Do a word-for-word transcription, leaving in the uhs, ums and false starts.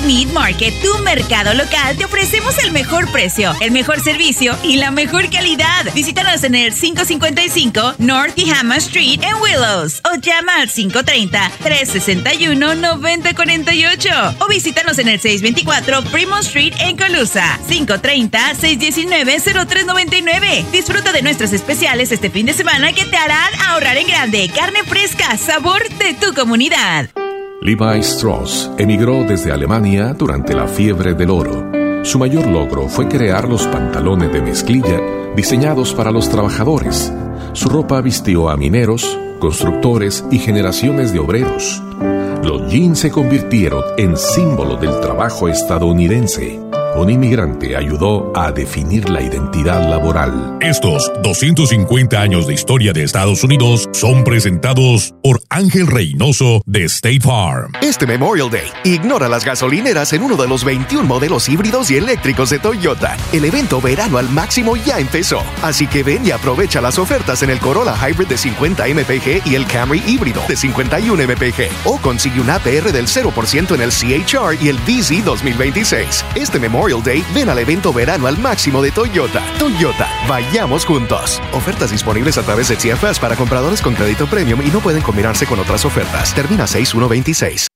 Meat Market, tu mercado local, te ofrecemos el mejor precio, el mejor servicio y la mejor calidad. Visítanos en el quinientos cincuenta y cinco North Tehama Street en Willows o llama al cinco treinta, tres sesenta y uno, noventa cuarenta y ocho o visítanos en el seiscientos veinticuatro Fremont Street en Colusa, cinco treinta, seiscientos diecinueve, cero tres noventa y nueve. Disfruta de nuestros especiales este fin de semana que te harán ahorrar en grande. Carne fresca, sabor de tu comunidad. Levi Strauss emigró desde Alemania durante la fiebre del oro. Su mayor logro fue crear los pantalones de mezclilla diseñados para los trabajadores. Su ropa vistió a mineros, constructores y generaciones de obreros. Los jeans se convirtieron en símbolo del trabajo estadounidense. Un inmigrante ayudó a definir la identidad laboral. Estos doscientos cincuenta años de historia de Estados Unidos son presentados por Ángel Reynoso de State Farm. Este Memorial Day, ignora las gasolineras en uno de los veintiún modelos híbridos y eléctricos de Toyota. El evento verano al máximo ya empezó, así que ven y aprovecha las ofertas en el Corolla Hybrid de cincuenta M P G y el Camry híbrido de cincuenta y uno M P G. O consigue un A P R del cero por ciento en el C H R y el V Z dos mil veintiséis. Este Memorial Day, ven al evento verano al máximo de Toyota. Toyota, vayamos juntos. Ofertas disponibles a través de C F S para compradores con crédito premium y no pueden combinarse con otras ofertas. Termina seis uno veintiséis.